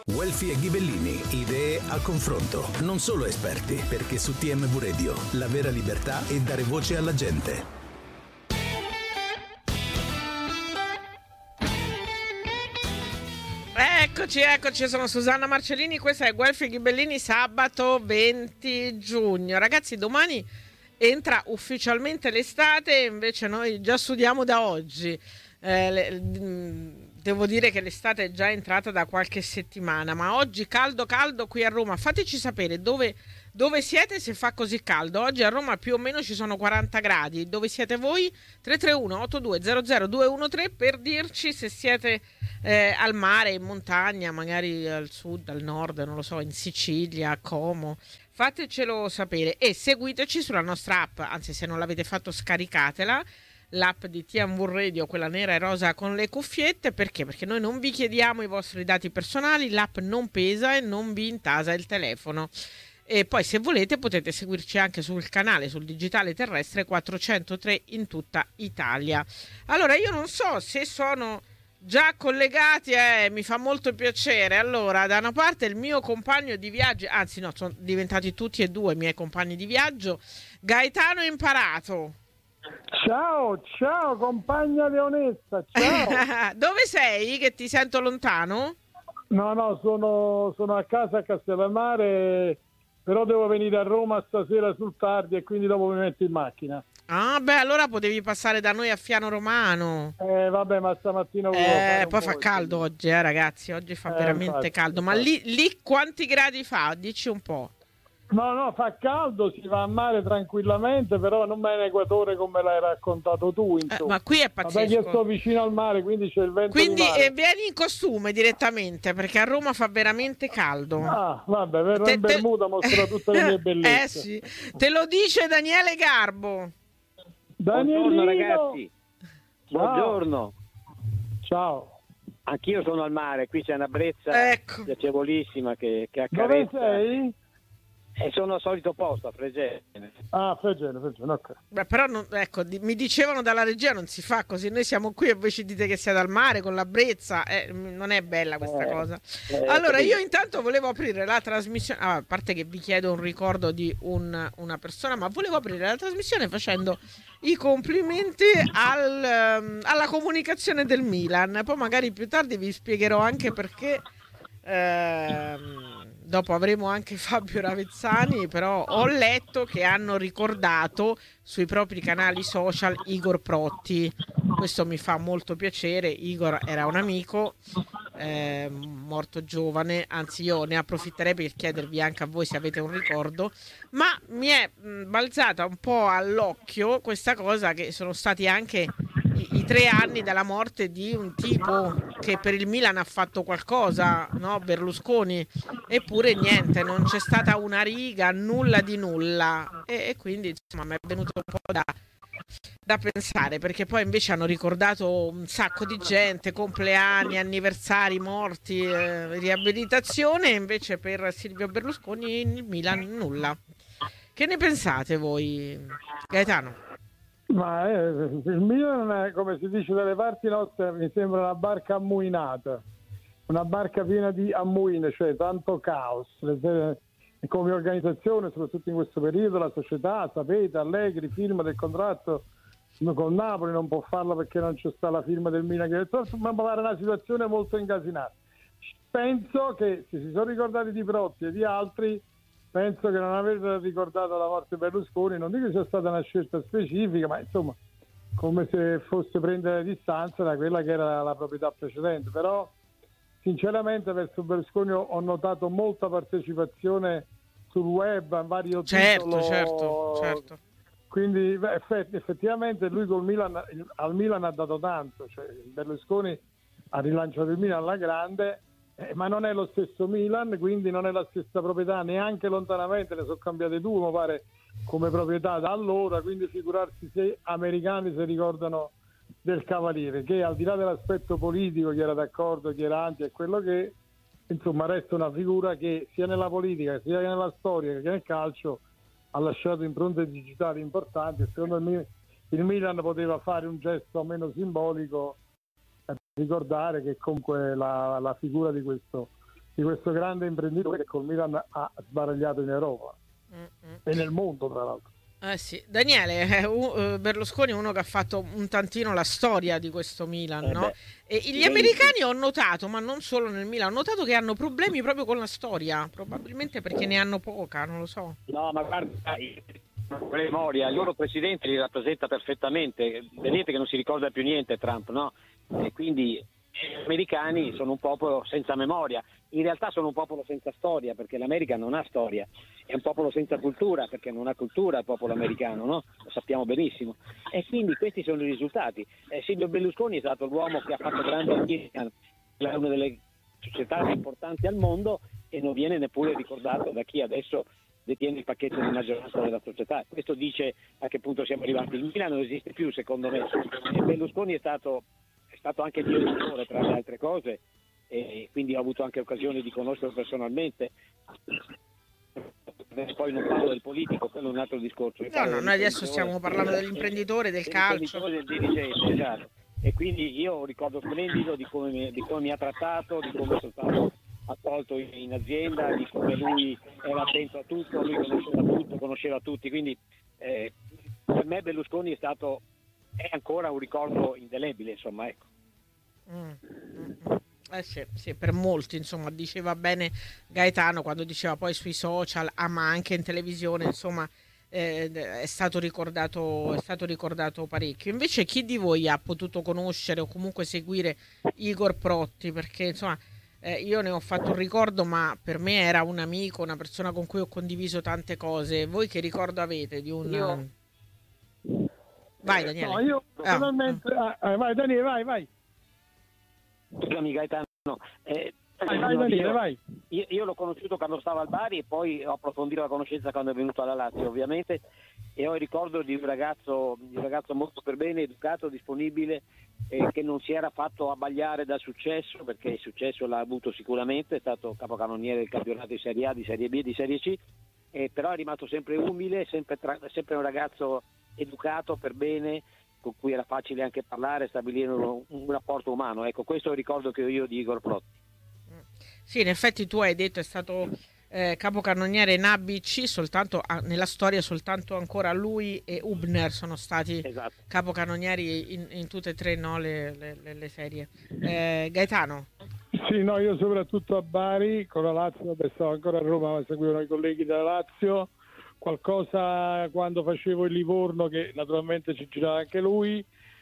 Guelfi e Ghibellini, idee a confronto, non solo esperti, perché su TMV Radio la vera libertà è dare voce alla gente. Eccoci, sono Susanna Marcellini, questa è Guelfi e Ghibellini, sabato 20 giugno. Ragazzi, domani entra ufficialmente l'estate, invece noi già studiamo da oggi. Devo dire che l'estate è già entrata da qualche settimana, ma oggi caldo qui a Roma. Fateci sapere dove siete se fa così caldo. Oggi a Roma più o meno ci sono 40 gradi. Dove siete voi? 331 8200 213 per dirci se siete al mare, in montagna, magari al sud, al nord, non lo so, in Sicilia, a Como. Fatecelo sapere e seguiteci sulla nostra app, anzi se non l'avete fatto scaricatela, l'app di TMV Radio, quella nera e rosa con le cuffiette. Perché? Perché noi non vi chiediamo i vostri dati personali, l'app non pesa e non vi intasa il telefono. E poi se volete potete seguirci anche sul canale, sul digitale terrestre 403 in tutta Italia. Allora io non so se sono già collegati, mi fa molto piacere. Allora, da una parte il mio compagno di viaggio, anzi no, sono diventati tutti e due i miei compagni di viaggio, Gaetano Imparato. Ciao compagna Leonessa, ciao. Dove sei? Che ti sento lontano? No, sono a casa a Castellammare, però devo venire a Roma stasera sul tardi e quindi dopo mi metto in macchina. Ah, beh, allora potevi passare da noi a Fiano Romano. Vabbè, ma stamattina poi fa caldo oggi, ragazzi, oggi fa veramente infatti, caldo. Ma lì quanti gradi fa? Dici un po'. No, fa caldo, si va a mare tranquillamente, però non è in equatore come l'hai raccontato tu, insomma. Ma qui è pazzesco. Vabbè che sto vicino al mare, quindi c'è il vento. Quindi di mare. vieni in costume direttamente, perché a Roma fa veramente caldo. Ah, vabbè, verrò in Bermuda, mostro tutte le mie bellezze. Sì. Te lo dice Daniele Garbo. Buongiorno ragazzi. Buongiorno. Ciao. Anch'io sono al mare, qui c'è una brezza piacevolissima che accarezza. Dove sei? Sono al solito posto, a Fregene. Ah, Fregene, ok. Beh, però mi dicevano dalla regia non si fa così, noi siamo qui e voi ci dite che siete al mare con la brezza, non è bella questa cosa. Allora io intanto volevo aprire la trasmissione, a parte che vi chiedo un ricordo di una persona, ma volevo aprire la trasmissione facendo i complimenti alla comunicazione del Milan, poi magari più tardi vi spiegherò anche perché. Dopo avremo anche Fabio Ravezzani, però ho letto che hanno ricordato sui propri canali social Igor Protti. Questo mi fa molto piacere. Igor era un amico morto giovane, anzi io ne approfitterei per chiedervi anche a voi se avete un ricordo, ma mi è balzata un po' all'occhio questa cosa che sono stati anche i 3 anni dalla morte di un tipo che per il Milan ha fatto qualcosa, no? Berlusconi, eppure niente, non c'è stata una riga, nulla di nulla, e quindi insomma mi è venuto un po' da pensare, perché poi invece hanno ricordato un sacco di gente, compleanni, anniversari, morti, riabilitazione, e invece per Silvio Berlusconi il Milan nulla. Che ne pensate voi, Gaetano? Ma il Milan, come si dice dalle parti nostre, mi sembra una barca ammuinata, una barca piena di ammuine, cioè tanto caos. Come organizzazione, soprattutto in questo periodo, la società, sapete, Allegri, firma del contratto con Napoli, non può farlo perché non c'è sta la firma del Milan, ma pare una situazione molto incasinata. Penso che se si sono ricordati di Protti e di altri, penso che non aver ricordato la morte di Berlusconi, non dico che sia stata una scelta specifica, ma insomma come se fosse prendere distanza da quella che era la proprietà precedente. Però sinceramente verso Berlusconi ho notato molta partecipazione sul web, a vario titolo. Certo. Quindi effettivamente lui al Milan ha dato tanto, cioè Berlusconi ha rilanciato il Milan alla grande, ma non è lo stesso Milan, quindi non è la stessa proprietà, neanche lontanamente, ne sono cambiate 2, mi pare, come proprietà da allora, quindi figurarsi se americani si ricordano del Cavaliere, che al di là dell'aspetto politico, chi era d'accordo, chi era anti, è quello che, insomma, resta una figura che sia nella politica, sia nella storia che nel calcio ha lasciato impronte digitali importanti, e secondo me il Milan poteva fare un gesto meno simbolico, ricordare che comunque la figura di questo di questo grande imprenditore che col Milan ha sbaragliato in Europa e nel mondo, tra l'altro. Sì. Daniele, Berlusconi è uno che ha fatto un tantino la storia di questo Milan, no? E gli americani ho notato, ma non solo nel Milan, ho notato che hanno problemi proprio con la storia, probabilmente perché ne hanno poca, non lo so. No, ma guarda, memoria, il loro presidente li rappresenta perfettamente, vedete che non si ricorda più niente Trump, no? E quindi gli americani sono un popolo senza memoria, in realtà sono un popolo senza storia, perché l'America non ha storia, è un popolo senza cultura, perché non ha cultura il popolo americano, no? Lo sappiamo benissimo, e quindi questi sono i risultati. Silvio Berlusconi è stato l'uomo che ha fatto grande America, una delle società più importanti al mondo, e non viene neppure ricordato da chi adesso detiene il pacchetto di maggioranza della società. Questo dice a che punto siamo arrivati. Il Milan non esiste più, secondo me, e Berlusconi è stato anche mio editore, tra le altre cose, e quindi ho avuto anche occasione di conoscerlo personalmente. Poi non parlo del politico, quello è un altro discorso. No, noi adesso stiamo parlando dell'imprenditore, del calcio. Del dirigente, esatto. E quindi io ricordo splendido di come mi ha trattato, di come sono stato accolto in azienda, di come lui era attento a tutto, lui conosceva tutti, quindi per me Berlusconi è ancora un ricordo indelebile, insomma, ecco. Sì, per molti, insomma, diceva bene Gaetano quando diceva poi sui social, ma anche in televisione, insomma, è stato ricordato parecchio. Invece chi di voi ha potuto conoscere o comunque seguire Igor Protti? Perché insomma io ne ho fatto un ricordo, ma per me era un amico, una persona con cui ho condiviso tante cose. Voi che ricordo avete di un... Vai Daniele. No, io personalmente... vai Daniele, vai. Scusami Gaetano. Vai Daniele, vai. Io l'ho conosciuto quando stava al Bari e poi ho approfondito la conoscenza quando è venuto alla Lazio, ovviamente, e ho il ricordo di un ragazzo molto per bene, educato, disponibile, che non si era fatto abbagliare dal successo, perché il successo l'ha avuto sicuramente, è stato capocannoniere del campionato di Serie A, di Serie B e di Serie C, però è rimasto sempre umile, sempre un ragazzo educato, per bene, con cui era facile anche parlare, stabilire un rapporto umano. Ecco, questo è il ricordo che ho io di Igor Protti. Sì, in effetti tu hai detto è stato capocannoniere in ABC, soltanto nella storia soltanto ancora lui e Hubner sono stati capocannonieri in tutte e tre, no, le serie. Gaetano? Sì, no, io soprattutto a Bari con la Lazio, stavo ancora a Roma, ma seguivano i colleghi della Lazio, qualcosa quando facevo il Livorno, che naturalmente ci girava anche lui.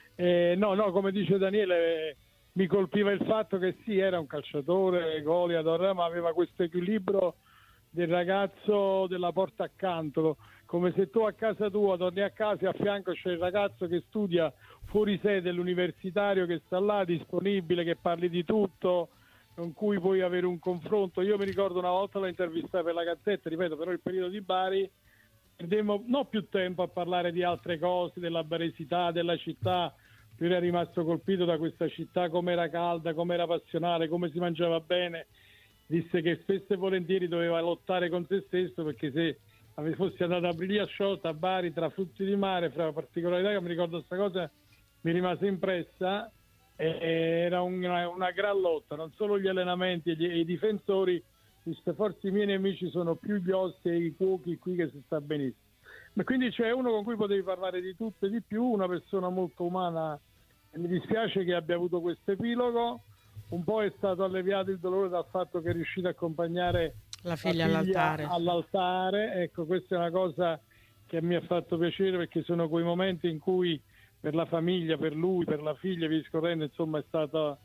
No, come dice Daniele, mi colpiva il fatto che sì, era un calciatore, goleador, ma aveva questo equilibrio del ragazzo della porta accanto, come se tu a casa tua torni a casa e a fianco c'è il ragazzo che studia fuori sede, l'universitario che sta là, disponibile, che parli di tutto, con cui puoi avere un confronto. Io mi ricordo una volta l'ho intervistata per la Gazzetta, ripeto, però il periodo di Bari, perdemmo non più tempo a parlare di altre cose, della baresità, della città. Lui era rimasto colpito da questa città, come era calda, come era passionale, come si mangiava bene. Disse che spesso e volentieri doveva lottare con se stesso, perché se fosse andato a Brilia Sciolta, a Bari, tra frutti di mare, fra particolarità che mi ricordo questa cosa, mi rimase impressa. Era una gran lotta, non solo gli allenamenti e i difensori, forse i miei nemici sono più gli ossi e i cuochi qui che si sta benissimo. Ma quindi c'è uno con cui potevi parlare di tutto e di più, una persona molto umana, e mi dispiace che abbia avuto questo epilogo. Un po' è stato alleviato il dolore dal fatto che è riuscito a accompagnare la figlia all'altare. Ecco, questa è una cosa che mi ha fatto piacere, perché sono quei momenti in cui per la famiglia, per lui, per la figlia, vi discorrendo, insomma è stato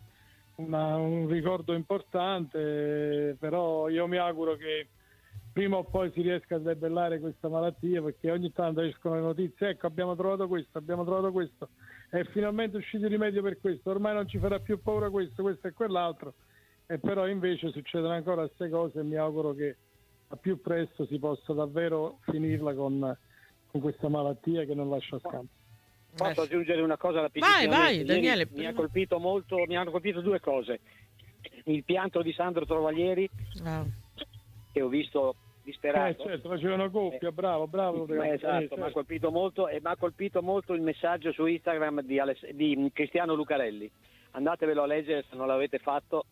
un ricordo importante, però io mi auguro che prima o poi si riesca a debellare questa malattia, perché ogni tanto escono le notizie, ecco abbiamo trovato questo, è finalmente uscito il rimedio per questo, ormai non ci farà più paura questo e quell'altro, e però invece succedono ancora queste cose, e mi auguro che a più presto si possa davvero finirla con questa malattia che non lascia scampo. Posso aggiungere una cosa rapidissima? Vai Daniele. Mi hanno colpito due cose: il pianto di Sandro Trovaglieri, che ho visto disperato. Certo, facevano coppia, bravo. Esatto, mi ha colpito molto, e mi ha colpito molto il messaggio su Instagram di Cristiano Lucarelli. Andatevelo a leggere se non l'avete fatto,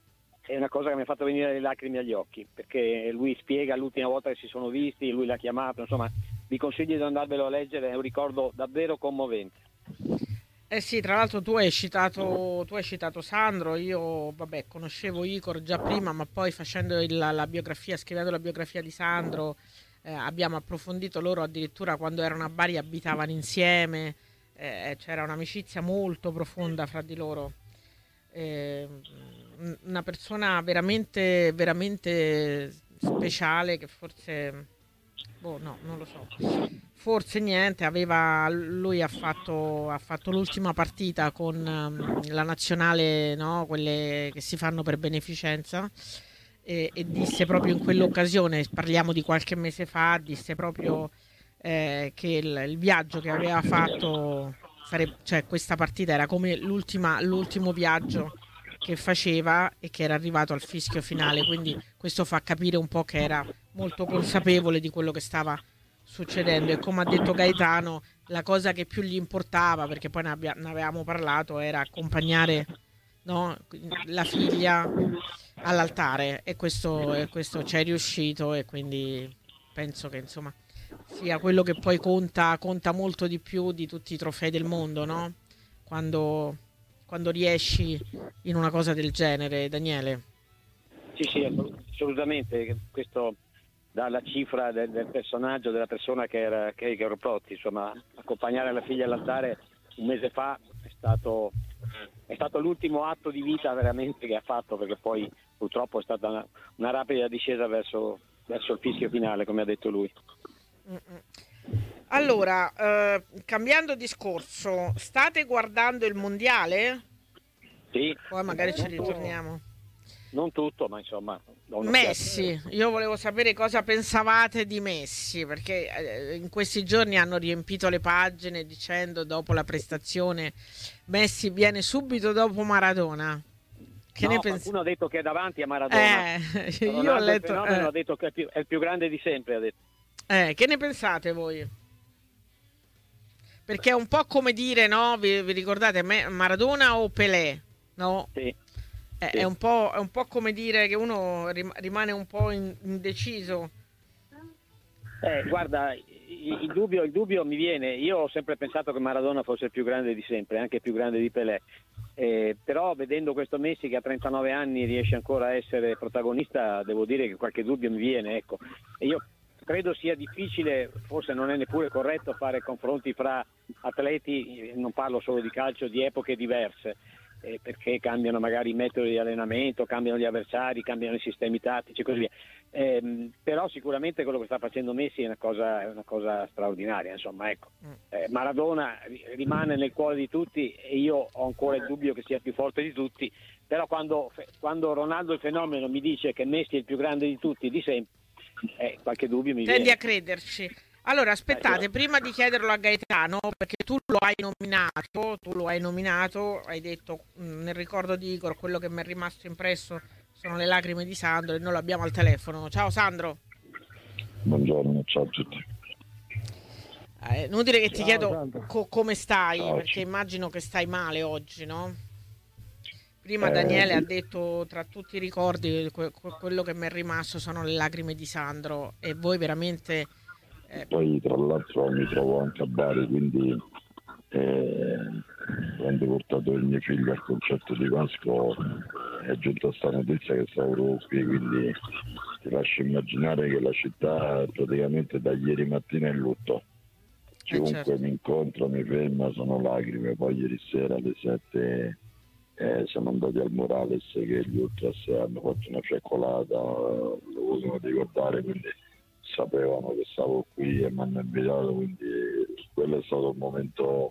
è una cosa che mi ha fatto venire le lacrime agli occhi, perché lui spiega l'ultima volta che si sono visti, lui l'ha chiamato, insomma vi consiglio di andarvelo a leggere, è un ricordo davvero commovente. Eh sì, tra l'altro tu hai citato Sandro, io vabbè conoscevo Igor già prima, ma poi facendo la biografia, scrivendo la biografia di Sandro, abbiamo approfondito, loro addirittura quando erano a Bari abitavano insieme, c'era un'amicizia molto profonda fra di loro. Eh, una persona veramente, veramente speciale che forse, boh, no, non lo so. Forse niente, lui ha fatto l'ultima partita con la nazionale, no? Quelle che si fanno per beneficenza e disse proprio in quell'occasione, parliamo di qualche mese fa, disse proprio che il viaggio che aveva fatto, cioè questa partita era come l'ultimo viaggio che faceva e che era arrivato al fischio finale, quindi questo fa capire un po' che era molto consapevole di quello che stava succedendo e come ha detto Gaetano, la cosa che più gli importava, perché poi ne avevamo parlato, era accompagnare, no, la figlia all'altare e questo ci è riuscito e quindi penso che insomma sia quello che poi conta molto di più di tutti i trofei del mondo, no? Quando riesci in una cosa del genere, Daniele. Sì, assolutamente, questo dà la cifra del personaggio, della persona che era Igor Protti, insomma, accompagnare la figlia all'altare un mese fa è stato l'ultimo atto di vita veramente che ha fatto, perché poi purtroppo è stata una rapida discesa verso il fischio finale, come ha detto lui. Allora, cambiando discorso, state guardando il mondiale? Sì, Poi magari ci ritorniamo. non tutto, ma insomma do un'occhiata. Messi, io volevo sapere cosa pensavate di Messi, perché in questi giorni hanno riempito le pagine dicendo dopo la prestazione Messi viene subito dopo Maradona. Che ne pensate? Qualcuno ha detto che è davanti a Maradona. Io ho letto. Ha detto che è il più grande di sempre, ha detto. Che ne pensate voi? Perché è un po' come dire, no? Vi ricordate Maradona o Pelé? No? Sì. È un po' come dire che uno rimane un po' indeciso. Guarda, il dubbio mi viene. Io ho sempre pensato che Maradona fosse il più grande di sempre, anche più grande di Pelé. Però vedendo questo Messi che a 39 anni riesce ancora a essere protagonista, devo dire che qualche dubbio mi viene, ecco. E io credo sia difficile, forse non è neppure corretto fare confronti fra atleti, non parlo solo di calcio, di epoche diverse. Perché cambiano magari i metodi di allenamento, cambiano gli avversari, cambiano i sistemi tattici e così via. Però sicuramente quello che sta facendo Messi è una cosa straordinaria, insomma, ecco. Maradona rimane nel cuore di tutti e io ho ancora il dubbio che sia più forte di tutti, però quando Ronaldo il fenomeno mi dice che Messi è il più grande di tutti di sempre, qualche dubbio mi Tendi viene. a crederci. Allora, aspettate, prima di chiederlo a Gaetano, perché tu lo hai nominato, hai detto nel ricordo di Igor, quello che mi è rimasto impresso sono le lacrime di Sandro e noi lo abbiamo al telefono. Ciao Sandro. Buongiorno, ciao a tutti. Inutile che ti chiedo come stai, Ciao, perché ciao. immagino che stai male oggi, no? Prima Daniele ha detto, tra tutti i ricordi, quello che mi è rimasto sono le lacrime di Sandro e voi veramente... Poi tra l'altro mi trovo anche a Bari, quindi quando ho portato il mio figlio al concerto di Vasco è giunta sta notizia che stavo qui, quindi ti lascio immaginare che la città praticamente da ieri mattina è in lutto. Chiunque certo. mi incontra, mi ferma, sono lacrime. Poi ieri sera alle 7 siamo andati al Morales che gli Ultras hanno fatto una fiaccolata, lo volevano ricordare, quindi sapevano che stavo qui e mi hanno invitato, quindi quello è stato un momento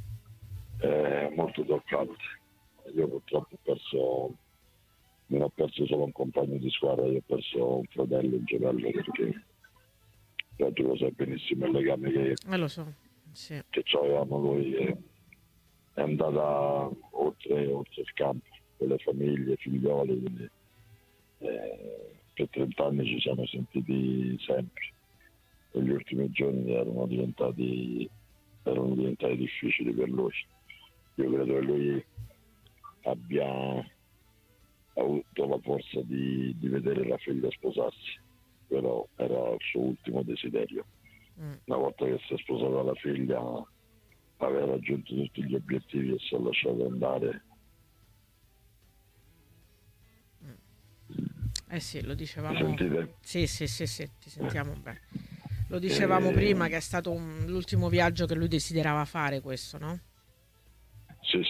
molto toccante. Io purtroppo non ho perso solo un compagno di squadra, io ho perso un fratello, un gemello, perché tu lo sai benissimo il legame lo so, sì. che avevamo noi è andata oltre il campo, con le famiglie, i figlioli, quindi per 30 anni ci siamo sentiti sempre e gli ultimi giorni erano diventati difficili per lui. Io credo che lui abbia ha avuto la forza di vedere la figlia sposarsi, però era il suo ultimo desiderio. Una volta che si è sposata la figlia aveva raggiunto tutti gli obiettivi e si è lasciato andare. Sì, lo dicevamo. Mi sentite? Sì, ti sentiamo bene. Lo dicevamo prima che è stato l'ultimo viaggio che lui desiderava fare, questo, no? Sì.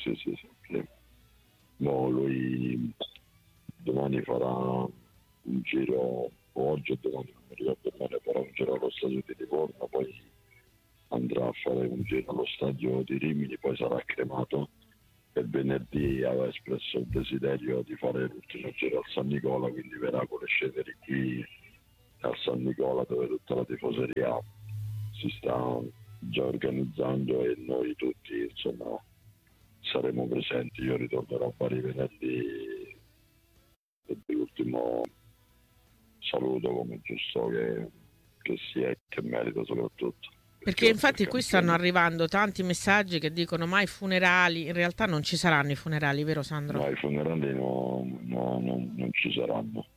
No, lui domani farà un giro, oggi o domani, non mi ricordo bene, farà un giro allo stadio di Livorno, poi andrà a fare un giro allo stadio di Rimini, poi sarà cremato, e venerdì aveva espresso il desiderio di fare l'ultimo giro al San Nicola, quindi verrà con le scendere qui al San Nicola, dove tutta la tifoseria si sta già organizzando e noi tutti, insomma, saremo presenti. Io ritornerò a Bari venerdì e l'ultimo saluto, come giusto che sia e che merita soprattutto. Perché infatti qui stanno arrivando tanti messaggi che dicono ma i funerali, in realtà non ci saranno i funerali, vero Sandro? No, i funerali non ci saranno.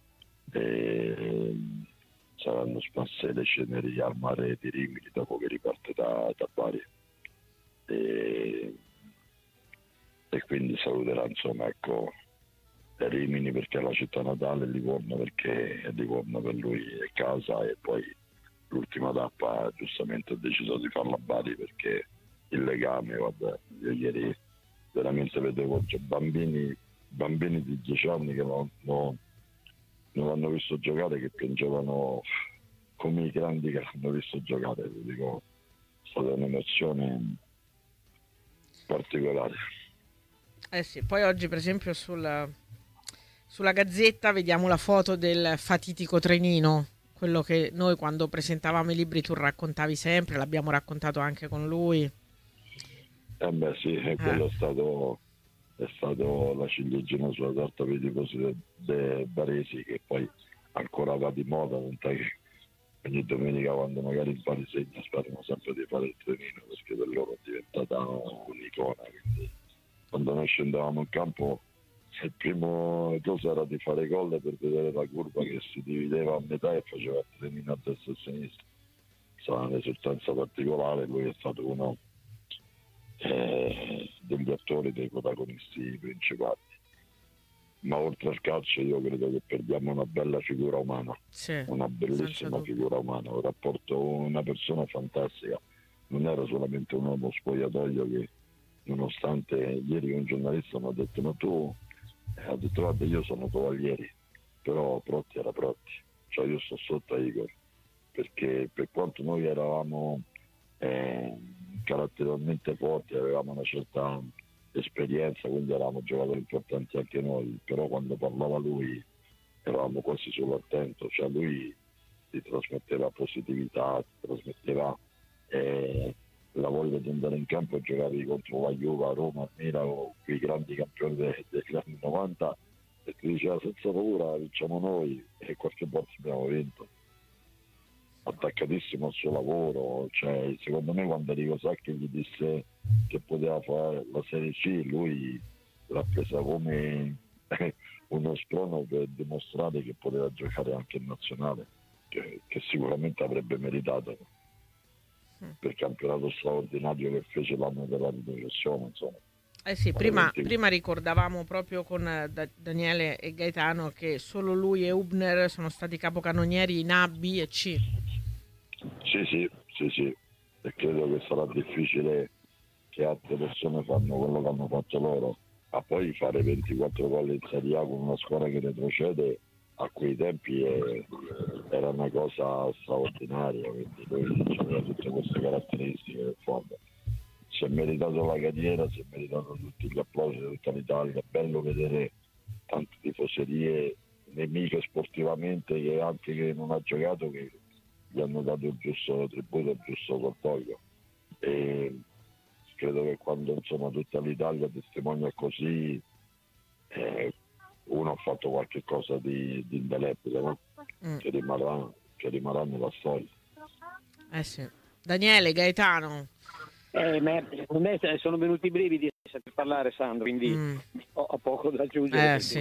Saranno sparse le ceneri al mare di Rimini dopo che riparte da Bari. E quindi saluterà, insomma, ecco, Rimini perché è la città natale, Livorno perché è Livorno per lui è casa, e poi l'ultima tappa giustamente ha deciso di farla a Bari perché il legame, vabbè, io ieri veramente vedevo bambini di 10 anni che non l'hanno visto giocare, che piangevano come i grandi che l'hanno visto giocare. Vi dico, è stata un'emozione particolare. Sì, poi oggi per esempio sulla Gazzetta vediamo la foto del fatitico trenino, quello che noi quando presentavamo i libri tu raccontavi sempre, l'abbiamo raccontato anche con lui. Beh sì, quello è stato la ciliegina sulla torta per i tifosi dei baresi, che poi ancora va di moda, tant'è che ogni domenica quando magari in Bari segna sperano sempre di fare il trenino, perché per loro è diventata un'icona. Quindi quando noi scendevamo in campo il primo cosa era di fare gol per vedere la curva che si divideva a metà e faceva il trenino a destra e a sinistra. È stata un'esultanza particolare, lui è stato uno degli attori, dei protagonisti principali. Ma oltre al calcio io credo che perdiamo una bella figura umana, una bellissima figura umana, un rapporto, una persona fantastica. Non era solamente un uomo spogliatoio che, nonostante ieri un giornalista mi ha detto ma tu, ha detto guarda io sono Cavalieri, però Protti era Protti, cioè io sto sotto a Igor, perché per quanto noi eravamo caratterialmente forti, avevamo una certa esperienza, quindi eravamo giocatori importanti anche noi, però quando parlava lui eravamo quasi sull'attento, cioè lui ti trasmetteva positività, ti trasmetteva la voglia di andare in campo e giocavi contro la Juve, a Roma, a Milano, quei grandi campioni degli anni 90, e ti diceva senza paura vinciamo noi, e qualche volta abbiamo vinto. Attaccatissimo al suo lavoro, cioè secondo me quando Enrico Sacchi gli disse che poteva fare la Serie C, lui l'ha presa come uno sprono per dimostrare che poteva giocare anche in nazionale, che sicuramente avrebbe meritato per il campionato straordinario che fece l'anno della riprocessione, insomma. Sì, prima ricordavamo proprio con Daniele e Gaetano che solo lui e Hubner sono stati capocannonieri in A, B e C. Sì, e credo che sarà difficile che altre persone fanno quello che hanno fatto loro, ma poi fare 24 gol in Serie A con una squadra che retrocede a quei tempi era una cosa straordinaria, quindi lui aveva tutte queste caratteristiche del fondo. Si è meritato la carriera, si è meritato tutti gli applausi di tutta l'Italia. È bello vedere tante tifoserie nemiche sportivamente, che anche che non ha giocato, che gli hanno dato il giusto tributo, il giusto cordoglio, e credo che quando insomma tutta l'Italia testimonia così, uno ha fatto qualche cosa di indelebile, no? Che rimarrà nella storia. Sì. Daniele, Gaetano. Secondo me sono venuti i brividi per parlare, Sandro, quindi ho poco da aggiungere. Sì.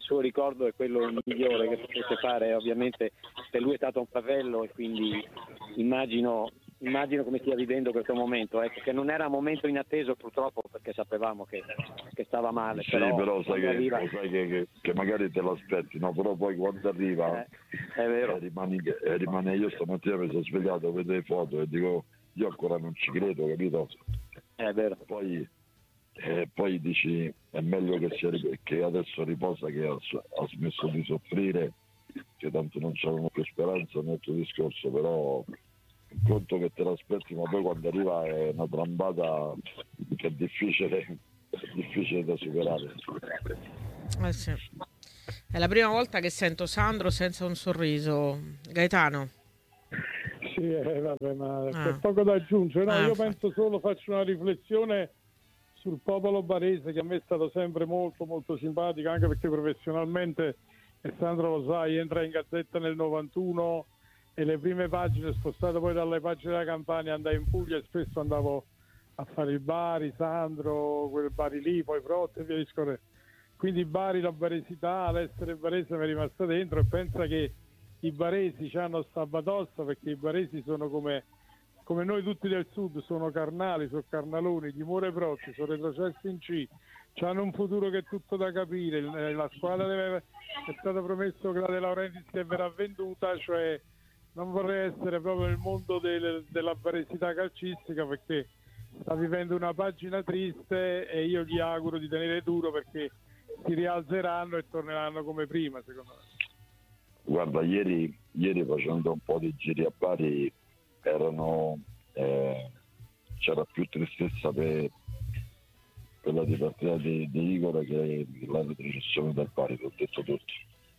suo ricordo è quello migliore che potesse fare. Ovviamente per lui è stato un fratello e quindi immagino come stia vivendo questo momento, che non era un momento inatteso purtroppo, perché sapevamo che stava male. Sì, però sai che magari te l'aspetti, no? Però poi quando arriva è vero. rimane. Io stamattina mi sono svegliato, vedo le foto e dico io ancora non ci credo, capito? È vero. Poi dici è meglio che adesso riposa, che ha smesso di soffrire, che tanto non c'erano più speranza, un altro discorso, però un conto che te l'aspetti, ma poi quando arriva è una trambata che è difficile da superare. Sì. È la prima volta che sento Sandro senza un sorriso. Gaetano. Sì, vabbè, ma c'è poco da aggiungere. No, io penso solo, faccio una riflessione sul popolo barese, che a me è stato sempre molto molto simpatico, anche perché professionalmente, e Sandro lo sai, entra in Gazzetta nel 91 e le prime pagine, spostate poi dalle pagine della Campania, andai in Puglia e spesso andavo a fare il Bari, Sandro, quel Bari lì, poi Protte e via discorrendo. Quindi Bari, la baresità, l'essere barese mi è rimasta dentro, e pensa che i baresi hanno sta batosta, perché i baresi sono come noi tutti del sud, sono carnali, sono carnaloni, di Mure Protti, sono retrocessi in C, hanno un futuro che è tutto da capire. La squadra è stato promesso che la De Laurentiis verrà venduta, cioè non vorrei essere proprio nel mondo della baresità calcistica, perché sta vivendo una pagina triste, e io gli auguro di tenere duro, perché si rialzeranno e torneranno come prima, secondo me. Guarda, ieri facendo un po' di giri a Bari c'era più tristezza per la dipartita di Igor che la retrocessione del Bari, l'ho detto tutto.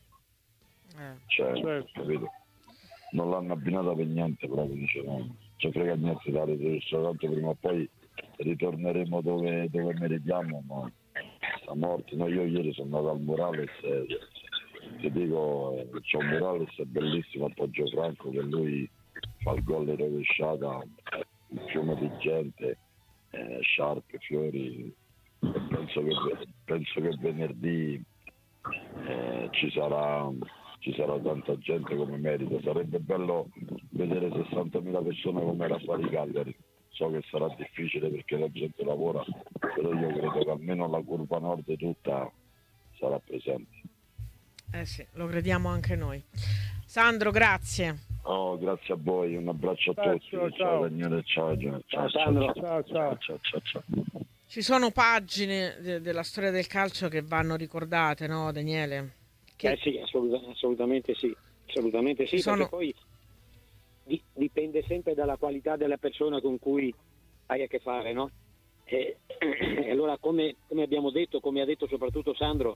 Certo. Capito? Non l'hanno abbinata per niente, proprio, dice no, ci frega niente della retrocessione, tanto prima o poi ritorneremo dove meritiamo, ma sta morte. No, io ieri sono andato al Morales, ti dico, c'è un Morales bellissimo a Poggio Franco, che lui fa il gol in rovesciata, un fiume di gente, sciarpe, fiori. Penso che venerdì ci sarà tanta gente come merita. Sarebbe bello vedere 60.000 persone come era a fare i Cagliari. So che sarà difficile perché la gente lavora, però io credo che almeno la curva nord tutta sarà presente. Sì, lo crediamo anche noi. Sandro, grazie. Oh, grazie a voi, un abbraccio a tutti. Ciao Daniele, ciao Sandro. Ciao. Ci sono pagine della storia del calcio che vanno ricordate, no, Daniele? Sì, assolutamente sì, perché poi dipende sempre dalla qualità della persona con cui hai a che fare, no? E allora, come abbiamo detto, come ha detto soprattutto Sandro,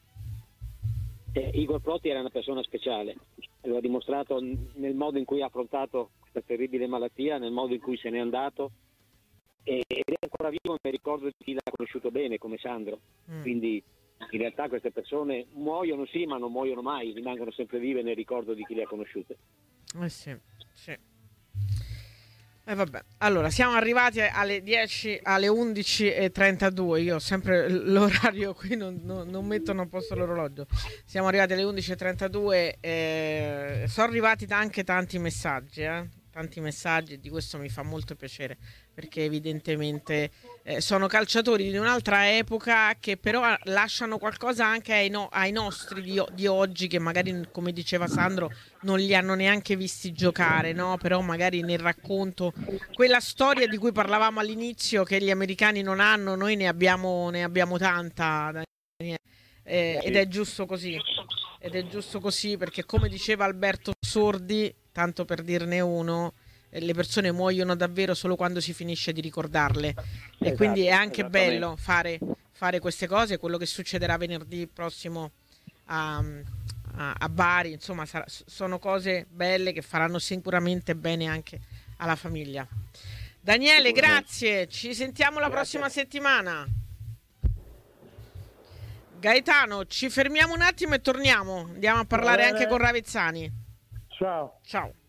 Igor Protti era una persona speciale, lo ha dimostrato nel modo in cui ha affrontato questa terribile malattia, nel modo in cui se n'è andato, ed è ancora vivo nel ricordo di chi l'ha conosciuto bene, come Sandro. Quindi in realtà queste persone muoiono sì, ma non muoiono mai, rimangono sempre vive nel ricordo di chi le ha conosciute. Sì. Vabbè. Allora, siamo arrivati alle 11:32. Io ho sempre l'orario qui, non mettono a posto l'orologio. Siamo arrivati alle 11:32. Sono arrivati anche tanti messaggi, di questo mi fa molto piacere, perché evidentemente sono calciatori di un'altra epoca che però lasciano qualcosa anche ai nostri di oggi, che magari, come diceva Sandro, non li hanno neanche visti giocare, no? Però magari nel racconto, quella storia di cui parlavamo all'inizio, che gli americani non hanno, noi ne abbiamo tanta, Daniele. Ed è giusto così, perché come diceva Alberto Sordi, tanto per dirne uno, le persone muoiono davvero solo quando si finisce di ricordarle. E quindi è anche bello fare queste cose. Quello che succederà venerdì prossimo a Bari, insomma, sono cose belle che faranno sicuramente bene anche alla famiglia. Daniele, grazie, ci sentiamo la prossima settimana. Gaetano, ci fermiamo un attimo e torniamo, andiamo a parlare anche con Ravezzani. Ciao.